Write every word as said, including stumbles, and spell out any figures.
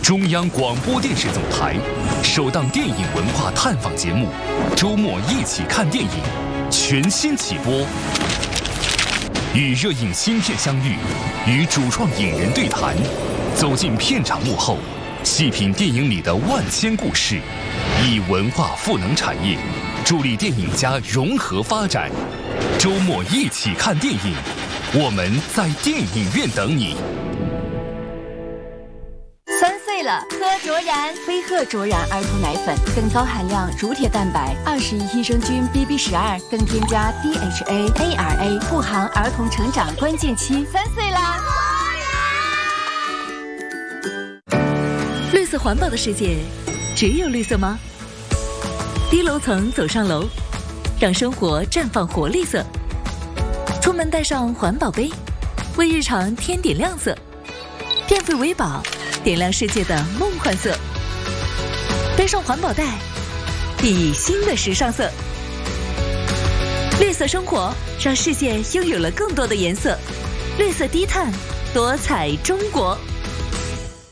中央广播电视总台首档电影文化探访节目《周末一起看电影》全新起播，与热映新片相遇，与主创影人对谈，走进片场幕后，细品电影里的万千故事，以文化赋能产业，助力电影家融合发展。周末一起看电影，我们在电影院等你。 三岁了，喝卓然飞鹤卓然儿童奶粉，更高含量乳铁蛋白，二十亿益生菌 B B 十二，更添加 D H A A R A， 护航儿童成长关键期。三岁啦！ 绿色环保的世界，只有绿色吗？低楼层走上楼，让生活绽放活力色。出门带上环保杯，为日常添点亮色。电费为宝，点亮世界的梦幻色。背上环保袋，熠熠新的时尚色。绿色生活，让世界拥有了更多的颜色。绿色低碳，多彩中国。